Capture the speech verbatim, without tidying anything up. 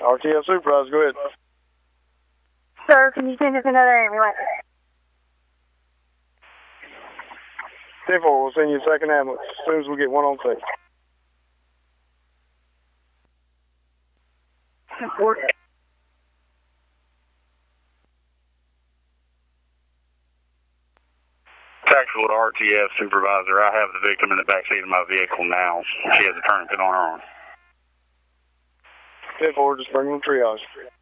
R T F supervisor, go ahead. Sir, can you send us another ambulance? ten four, we'll send you a second ambulance as soon as we get one on scene. Tactical to R T F supervisor. I have the victim in the backseat of my vehicle now. She has a tourniquet on her arm. ten four, just bring them to triage.